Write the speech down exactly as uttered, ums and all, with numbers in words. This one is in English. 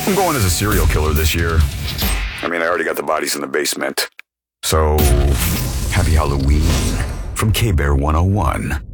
I'm going as a serial killer this year. I mean, I already got the bodies in the basement. So, happy Halloween from K-Bear one oh one.